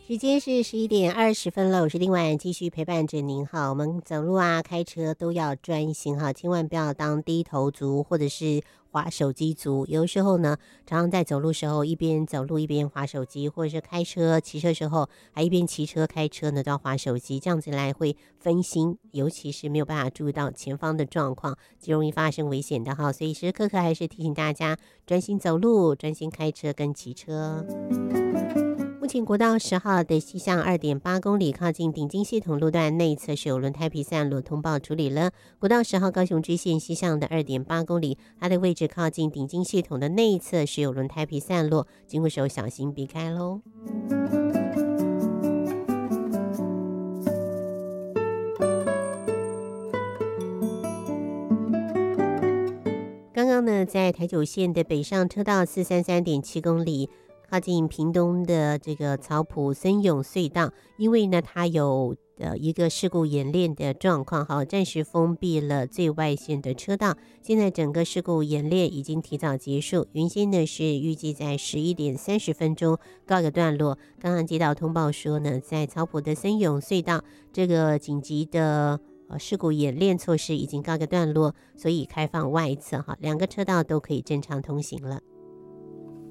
时间是11:20了，我是另外继续陪伴着您哈。我们走路啊、开车都要专心哈，千万不要当低头族或者是滑手机族。有的时候呢，常常在走路时候一边走路一边滑手机，或者是开车、骑车时候还一边骑车、开车呢都要滑手机，这样子来会分心，尤其是没有办法注意到前方的状况，就容易发生危险的哈。所以时时刻刻还是提醒大家专心走路、专心开车跟骑车。目前国道10号的西向2.8公里，靠近顶金系统路段内侧是有轮胎皮散落，通报处理了。国道10号高雄支线西向的2.8公里，它的位置靠近顶金系统的内侧是有轮胎皮散落，经过时候小心避开喽。刚刚呢，在台九线的北上车道433.7公里，靠近屏东的这个草埔森永隧道，因为呢它有一个事故演练的状况，好，暂时封闭了最外线的车道。现在整个事故演练已经提早结束，原先呢是预计在11:30告一个段落。刚刚接到通报说呢，在草埔的森永隧道这个紧急的事故演练措施已经告一个段落，所以开放外侧哈，两个车道都可以正常通行了。